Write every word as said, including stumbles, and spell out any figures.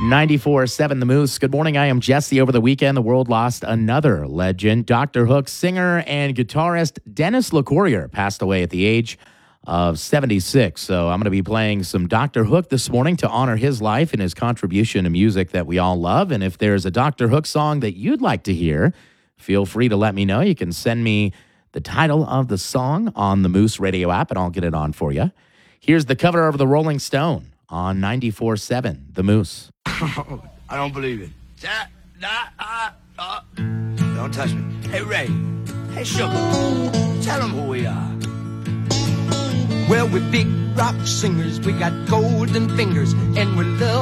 ninety-four seven The Moose. Good morning. I am Jesse. Over the weekend, the world lost another legend. Doctor Hook singer and guitarist Dennis LeCourrier passed away at the age of seventy-six. So I'm going to be playing some Doctor Hook this morning to honor his life and his contribution to music that we all love. And if there's a Doctor Hook song that you'd like to hear, feel free to let me know. You can send me the title of the song on the Moose Radio app, and I'll get it on for you. Here's the cover of the Rolling Stone on ninety-four seven The Moose. I don't believe it. Da, da, ah, ah. Don't touch me. Hey, Ray. Hey, Sugar. Tell them who we are. Well, we're big rock singers. We got golden fingers, and we're love.